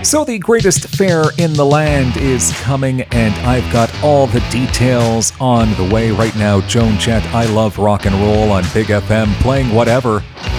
So, the greatest fair in the land is coming, and I've got all the details on the way right now. Joan Jett, I love rock and roll on Big FM, playing whatever.